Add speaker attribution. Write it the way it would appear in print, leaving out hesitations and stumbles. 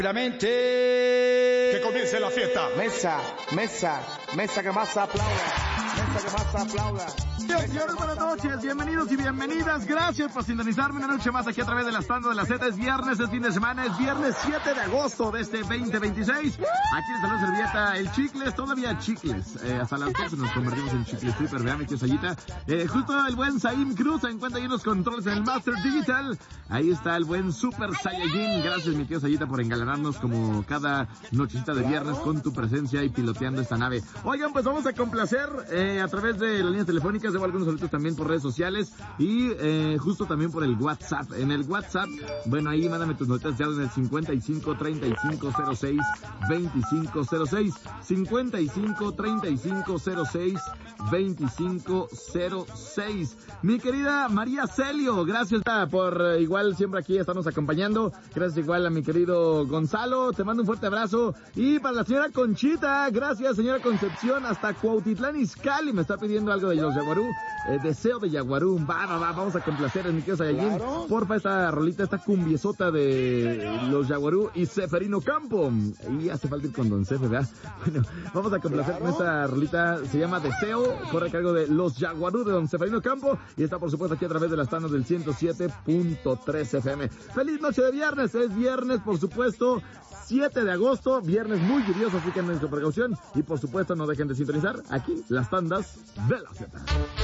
Speaker 1: Que comience la fiesta.
Speaker 2: Mesa que más aplauda.
Speaker 3: Señores, buenas noches, bienvenidos y bienvenidas. Gracias por sintonizarme una noche más aquí a través de las tandas de la Z. Es viernes, es fin de semana, es viernes 7 de agosto de este 2026. Aquí les saluda Servieta, el Chicles, todavía Chicles. Hasta las 12 nos convertimos en Chicles Tripper, vean mi tío Sayita. Justo el buen Saim Cruz se encuentra ahí en los controles en el Master Digital. Ahí está el buen Super Saiyajin. Gracias mi tío Sayita por engalanarnos como cada nochecita de viernes con tu presencia y piloteando esta nave. Oigan, pues vamos a complacer a través de las líneas telefónicas, debo algunos saludos también por redes sociales y justo también por el WhatsApp. En el WhatsApp, bueno, ahí mándame tus notas ya en el 55 35 06 25 06 55 35 06 25 06. Mi querida María Celio, gracias por igual siempre aquí estarnos acompañando. Gracias igual a mi querido Gonzalo, te mando un fuerte abrazo. Y para la señora Conchita, gracias señora Concepción, hasta Cuautitlán Izcalli me está pidiendo algo de los Yaguarú. Deseo de Yaguarú, vamos a complacer mi querido Saiyajin. Claro. Porfa, esta rolita, esta cumbiesota de los Yaguarú y Seferino Campo. Y hace falta ir con Don Cefe, ¿verdad? Bueno, vamos a complacer con esta rolita, se llama Deseo, corre a cargo de los Yaguarú de Don Seferino Campo y está por supuesto aquí a través de las tandas del 107.3 FM. Feliz noche de viernes, es viernes por supuesto, 7 de agosto, viernes muy lluvioso, así que anden con precaución y por supuesto no dejen de sintonizar aquí las tandas de la Z.